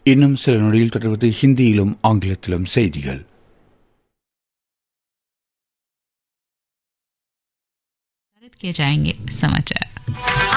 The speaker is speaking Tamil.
இன்னும் சில நொடியில் தொடர்வது ஹிந்தியிலும் ஆங்கிலத்திலும் செய்திகள். किए जाएंगे समाचार.